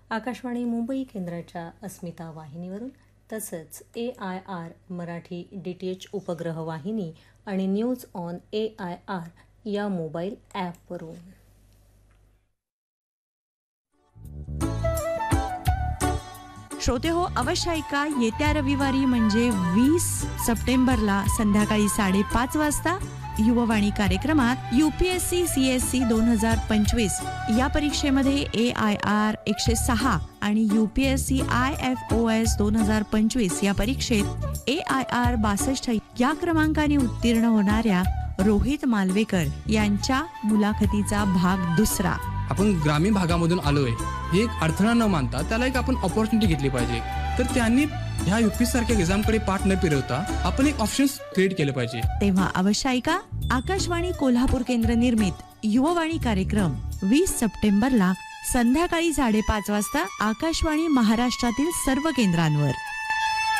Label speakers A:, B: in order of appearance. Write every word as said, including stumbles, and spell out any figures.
A: आकाशवाणी मुंबई केंद्राच्या अस्मिता वाहिनीवरून तसंच ए I R Marathi D T H उपग्रह वाहिनी आणि news on A I R या मोबाईल ॲपवरून.
B: श्रोते हो, अवश्य ऐका. येत्या रविवारी म्हणजे वीस सप्टेंबरला संध्याकाळी साडेपाच वाजता युववाणी कार्यक्रमात यूपीएससी सी एस सी दोन हजार पंचवीस या परीक्षेमध्ये ए आय आर एकशे सहा आणि UPSC I F O S दोन हजार पंचवीस या परीक्षेत ए आय आर बासष्ट या क्रमांकाने उत्तीर्ण होणाऱ्या रोहित मालवेकर यांच्या मुलाखतीचा भाग दुसरा.
C: आपण ग्रामीण भागामधून आलोय हे एक अडथळा न मानता त्याला एक आपण ऑपॉर्च्युनिटी घेतली पाहिजे. तर त्यांनी ह्या युपी सारख्या एक्झामकडे पाठ न फिरवता आपण एक ऑप्शन क्रिएट केलं पाहिजे.
B: तेव्हा अवश्य ऐका आकाशवाणी कोल्हापूर केंद्र निर्मित युववाणी कार्यक्रम वीस सप्टेंबरला संध्याकाळी साडेपाच वाजता आकाशवाणी महाराष्ट्रातील सर्व केंद्रांवर.